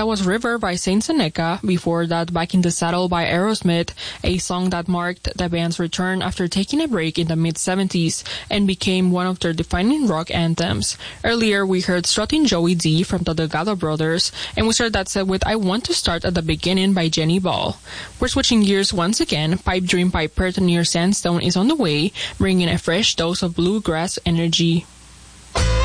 That was River by Saint Seneca. Before that, Back in the Saddle by Aerosmith, a song that marked the band's return after taking a break in the mid-70s and became one of their defining rock anthems. Earlier, we heard Strutting Joey D from the Delgado Brothers, and we started that set with I Want to Start at the Beginning by Jenny Ball. We're switching gears once again. Pipe Dream by Perth Near Sandstone is on the way, bringing a fresh dose of bluegrass energy.